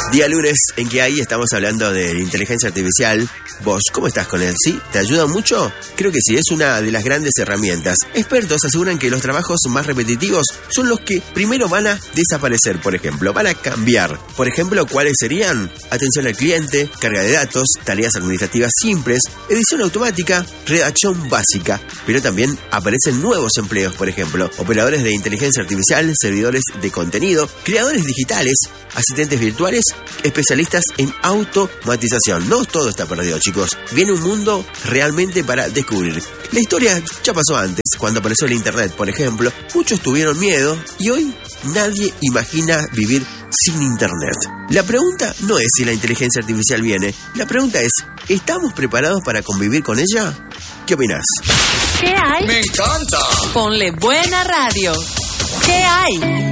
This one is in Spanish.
Día lunes en que ahí estamos hablando de inteligencia artificial. ¿Vos cómo estás con él? ¿Sí? ¿Te ayuda mucho? Creo que sí, es una de las grandes herramientas. Expertos aseguran que los trabajos más repetitivos son los que primero van a desaparecer, por ejemplo, van a cambiar. Por ejemplo, ¿cuáles serían? Atención al cliente, carga de datos, tareas administrativas simples, edición automática, redacción básica. Pero también aparecen nuevos empleos, por ejemplo, operadores de inteligencia artificial, servidores de contenido, creadores digitales, asistentes virtuales, especialistas en automatización. No todo está perdido, chicos. Viene un mundo realmente para descubrir. La historia ya pasó antes. Cuando apareció el internet, por ejemplo, muchos tuvieron miedo y hoy nadie imagina vivir sin internet. La pregunta no es si la inteligencia artificial viene. La pregunta es, ¿estamos preparados para convivir con ella? ¿Qué opinás? ¿Qué hay? ¡Me encanta! Ponle buena radio. ¿Qué hay?